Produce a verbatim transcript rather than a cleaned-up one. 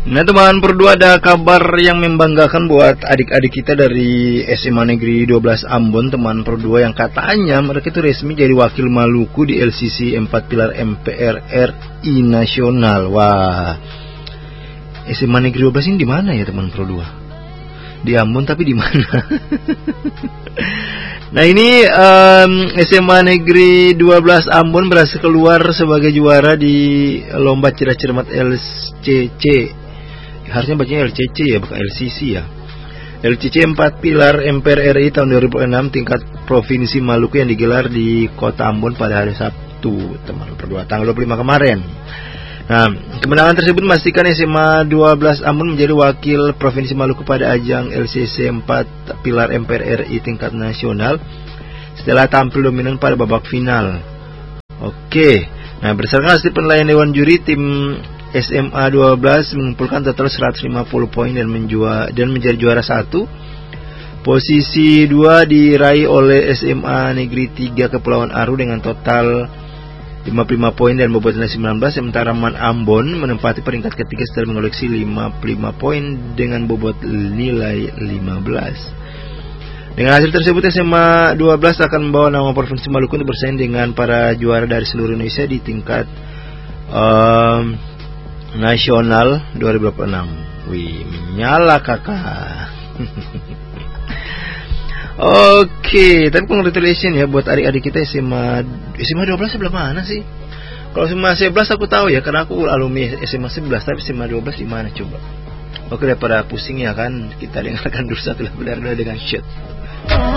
Nah teman berdua, ada kabar yang membanggakan buat adik-adik kita dari S M A Negeri dua belas Ambon, teman berdua, yang katanya mereka itu resmi jadi wakil Maluku di L C C empat Pilar M P R R I Nasional. Wah, S M A Negeri dua belas ini di mana ya teman berdua? Di Ambon tapi di mana? Nah ini um, S M A Negeri dua belas Ambon berhasil keluar sebagai juara di lomba cerdas cermat L C C. Harusnya bacanya L C C ya, bukan L C C ya. L C C empat Pilar M P R R I tahun dua ribu enam tingkat Provinsi Maluku yang digelar di Kota Ambon pada hari Sabtu, teman berdua, tanggal dua puluh lima kemarin. Nah, kemenangan tersebut memastikan S M A dua belas Ambon menjadi wakil Provinsi Maluku pada ajang L C C empat Pilar M P R R I tingkat nasional setelah tampil dominan pada babak final. Oke. Nah, berdasarkan hasil penilaian Dewan Juri, tim S M A dua belas mengumpulkan total seratus lima puluh poin dan menjua, dan menjadi juara satu. Posisi dua diraih oleh S M A Negeri tiga Kepulauan Aru dengan total lima puluh lima poin dan bobotnya sembilan belas, sementara Man Ambon menempati peringkat ketiga setelah mengoleksi lima puluh lima poin dengan bobot nilai lima belas. Dengan hasil tersebut, S M A dua belas akan membawa nama Provinsi Maluku untuk bersaing dengan para juara dari seluruh Indonesia di tingkat um, nasional dua ribu dua puluh enam. Wih, menyala kakak. Oke, tapi congratulations ya buat adik-adik kita S M A S M A dua belas sebelah mana sih? Kalau S M A sebelas aku tahu ya, karena aku alumni S M A sebelas, tapi S M A dua belas di mana coba? Oke, daripada pusing ya kan, kita dengarkan dulu satu lagu dari dengan Shoot.